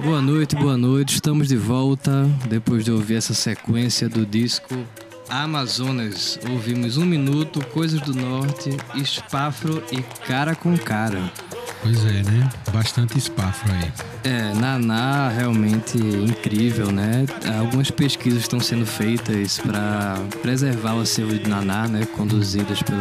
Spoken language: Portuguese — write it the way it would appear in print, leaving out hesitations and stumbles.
Boa noite. Estamos de volta depois de ouvir essa sequência do disco Amazonas. Ouvimos 1 Minuto, Coisas do Norte, Espafro e Cara com Cara. Pois é, né? Bastante espafro aí. Naná realmente incrível, né? Algumas pesquisas estão sendo feitas para preservar o acervo de Naná, né? Conduzidas pela